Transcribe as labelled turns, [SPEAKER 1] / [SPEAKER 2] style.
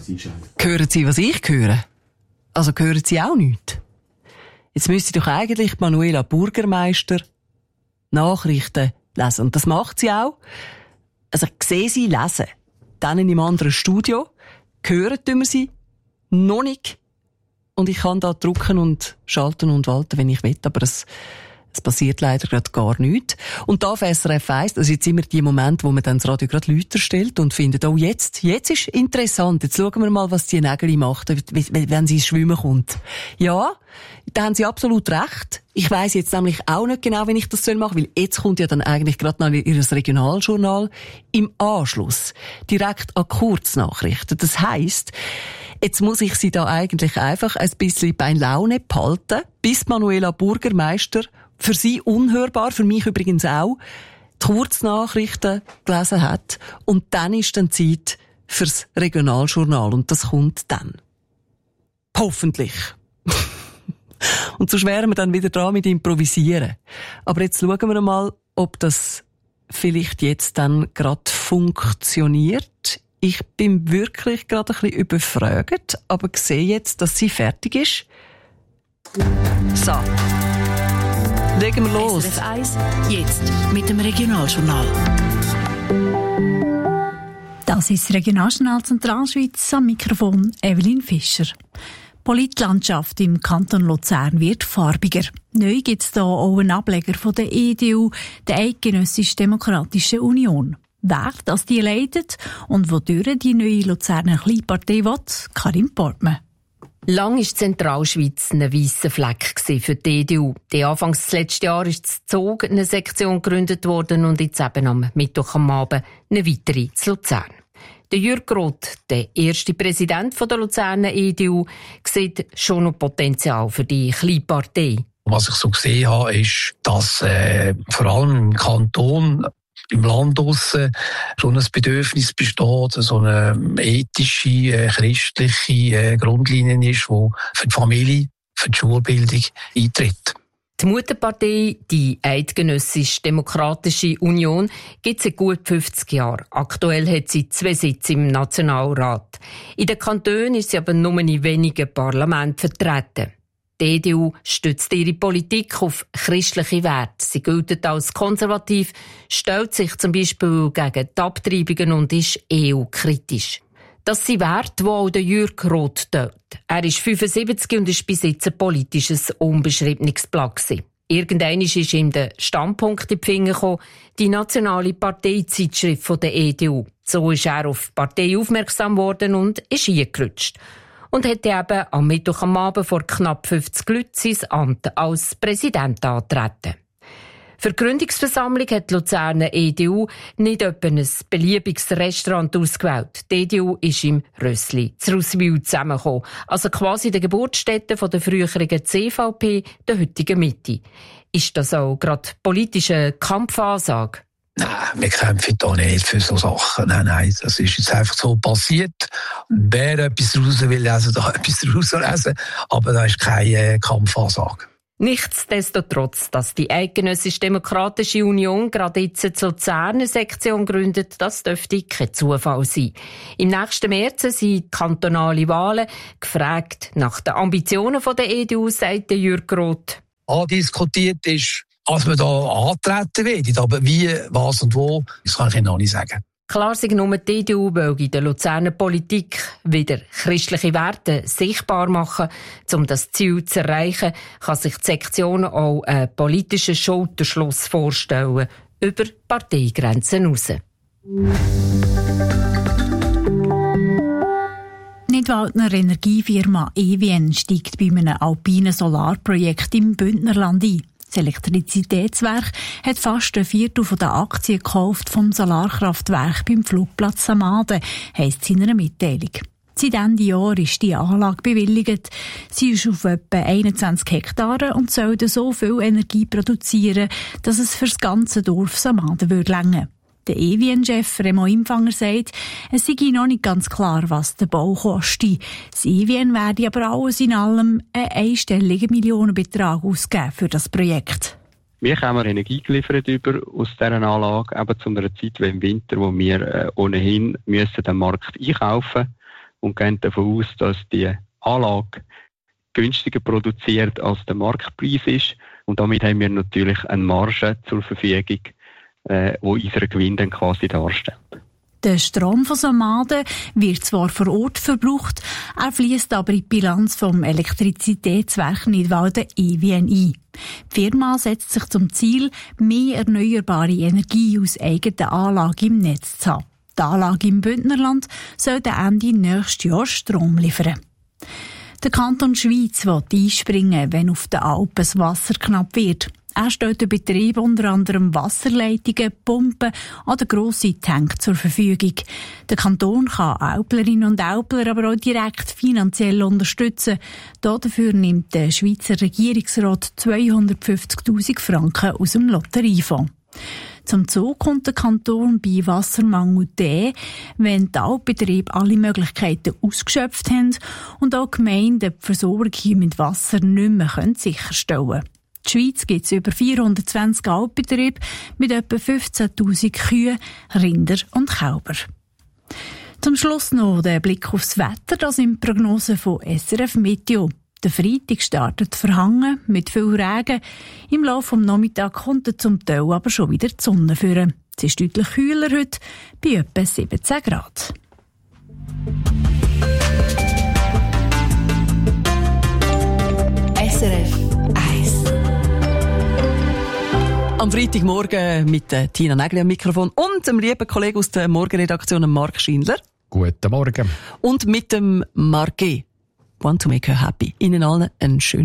[SPEAKER 1] Hören Sie, was ich höre? Also hören Sie auch nichts? Jetzt müsste doch eigentlich Manuela Bürgermeister Nachrichten lesen. Und das macht sie auch. Also ich sehe sie lesen. Dann in einem anderen Studio. Hören tun wir sie noch nicht. Und ich kann da drücken und schalten und walten, wenn ich will. Aber es passiert leider gerade gar nichts. Und da auf SRF 1, das ist jetzt immer die Momente, wo man dann das Radio gerade lauter stellt und findet, oh, jetzt ist interessant. Jetzt schauen wir mal, was die Nägel macht, wenn sie ins Schwimmen kommt. Ja, da haben Sie absolut recht. Ich weiss jetzt nämlich auch nicht genau, wie ich das machen soll, weil jetzt kommt ja dann eigentlich gerade noch Ihr Regionaljournal im Anschluss. Direkt an Kurznachrichten. Das heisst, jetzt muss ich Sie da eigentlich einfach ein bisschen bei Laune behalten, bis Manuela Bürgermeister, für Sie unhörbar, für mich übrigens auch, die Kurznachrichten gelesen hat. Und dann ist dann Zeit fürs Regionaljournal. Und das kommt dann. Hoffentlich. Und so wären wir dann wieder dran mit Improvisieren. Aber jetzt schauen wir mal, ob das vielleicht jetzt dann gerade funktioniert. Ich bin wirklich gerade ein bisschen überfragt, aber sehe jetzt, dass sie fertig ist. So. Legen wir los.
[SPEAKER 2] SRF 1, jetzt mit dem Regionaljournal.
[SPEAKER 3] Das ist das Regionaljournal Zentralschweiz, am Mikrofon Evelyn Fischer. Die Politlandschaft im Kanton Luzern wird farbiger. Neu gibt es hier auch einen Ableger von der EDU, der Eidgenössisch-Demokratischen Union. Wer das die leitet und wodurch die neue Luzerner Kleinpartei will, Karin Portmann.
[SPEAKER 4] Lang war Zentralschweiz ein weisser Fleck für die EDU. Anfangs des letzten Jahres ist in Zug eine Sektion gegründet worden und jetzt eben am Mittwoch am Abend eine weitere zu Luzern. Der Jürg Roth, der erste Präsident der Luzerner EDU, sieht schon noch Potenzial für die Kleinpartei.
[SPEAKER 5] Was ich so gesehen habe, ist, dass vor allem im Kanton, im Land draussen schon ein Bedürfnis besteht, so eine ethische, christliche Grundlinie ist, die für die Familie, für die Schulbildung eintritt.
[SPEAKER 4] Die Mutterpartei, die Eidgenössisch-Demokratische Union, gibt es seit gut 50 Jahren. Aktuell hat sie 2 Sitze im Nationalrat. In den Kantonen ist sie aber nur in wenigen Parlamenten vertreten. Die EDU stützt ihre Politik auf christliche Werte. Sie gilt als konservativ, stellt sich zum Beispiel gegen die Abtreibungen und ist EU-kritisch. Das sind Werte, die auch der Jürg Roth teilt. Er ist 75 und ist bis jetzt ein politisches, unbeschriebenes Blatt. Irgendwann ist ihm der Standpunkt in die Finger gekommen, die nationale Parteizeitschrift der EDU. So ist er auf die Partei aufmerksam worden und ist eingerutscht. Und hat eben am Mittwoch am Abend vor knapp 50 Leuten sein Amt als Präsident angetreten. Für die Gründungsversammlung hat die Luzerner EDU nicht etwa ein beliebiges Restaurant ausgewählt. Die EDU ist im Rössli zu Russwil zusammengekommen, also quasi der Geburtsstätte der früheren CVP, der heutigen Mitte. Ist das auch gerade politische Kampfansage?
[SPEAKER 5] Nein, wir kämpfen da nicht für so Sachen. Nein, das ist jetzt einfach so passiert. Wer etwas raus will lesen, da etwas rauslesen. Aber da ist keine Kampfansage.
[SPEAKER 4] Nichtsdestotrotz, dass die Eidgenössisch-Demokratische Union gerade jetzt zur Luzerner Sektion gründet, das dürfte kein Zufall sein. Im nächsten März sind kantonale Wahlen. Gefragt nach den Ambitionen der EDU, sagt Jürg Roth.
[SPEAKER 5] Andiskutiert ist, als man da antreten will. Aber wie, was und wo, das kann ich Ihnen noch nicht sagen.
[SPEAKER 4] Klar sei nur, die EDU will in der Luzerner Politik wieder christliche Werte sichtbar machen. Um das Ziel zu erreichen, kann sich die Sektion auch einen politischen Schulterschluss vorstellen, über Parteigrenzen hinaus.
[SPEAKER 3] Nidwaldner Energiefirma EWN steigt bei einem alpinen Solarprojekt im Bündnerland ein. Das Elektrizitätswerk hat fast 1/4 der Aktien gekauft vom Solarkraftwerk beim Flugplatz Samaden, heisst es in einer Mitteilung. Seit Ende Jahr ist die Anlage bewilligt. Sie ist auf etwa 21 Hektaren und soll so viel Energie produzieren, dass es für das ganze Dorf Samaden reichen würde. Der EWN-Chef Remo Imfanger sagt, es sei noch nicht ganz klar, was der Bau kostet. Das EWN werde aber alles in allem einen einstelligen Millionenbetrag ausgeben für das Projekt.
[SPEAKER 6] Wir haben Energie geliefert aus dieser Anlage, eben zu einer Zeit wie im Winter, wo wir ohnehin müssen den Markt einkaufen. und gehen davon aus, dass die Anlage günstiger produziert als der Marktpreis ist. Und damit haben wir natürlich eine Marge zur Verfügung, die unseren Gewinn dann quasi darstellt.
[SPEAKER 3] Der Strom von Somaden wird zwar vor Ort verbraucht, er fließt aber in die Bilanz vom Elektrizitätswerk Nidwalden EWN ein. Die Firma setzt sich zum Ziel, mehr erneuerbare Energie aus eigenen Anlagen im Netz zu haben. Die Anlage im Bündnerland soll Ende nächstes Jahr Strom liefern. Der Kanton Schwyz will einspringen, wenn auf den Alpen das Wasser knapp wird. Er stellt den Betrieb unter anderem Wasserleitungen, Pumpen oder grosse Tanks zur Verfügung. Der Kanton kann Alplerinnen und Alpler aber auch direkt finanziell unterstützen. Dafür nimmt der Schweizer Regierungsrat 250'000 Franken aus dem Lotteriefonds. Zum Zug kommt der Kanton bei Wassermangel dann, wenn die Alpbetriebe alle Möglichkeiten ausgeschöpft haben und auch Gemeinden die Versorgung mit Wasser nicht mehr sicherstellen können. In der Schweiz gibt es über 420 Alpbetriebe mit etwa 15'000 Kühen, Rinder und Kälber. Zum Schluss noch der Blick aufs Wetter, das sind Prognosen von SRF Meteo. Der Freitag startet verhangen mit viel Regen. Im Laufe des Nachmittags kommt zum Teil aber schon wieder die Sonne führen. Es ist deutlich kühler heute, bei etwa 17 Grad.
[SPEAKER 2] SRF 1.
[SPEAKER 1] Am Freitagmorgen mit Tina Nägeli am Mikrofon und dem lieben Kollegen aus der Morgenredaktion, Marc Schindler.
[SPEAKER 7] Guten Morgen.
[SPEAKER 1] Und mit dem Marquet. Want to make her happy. Ihnen allen einen schönen